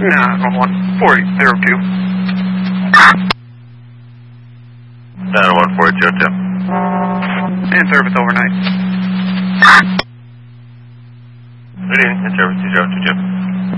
911 4002. 911 4002. In service overnight. Good evening, in service 2022.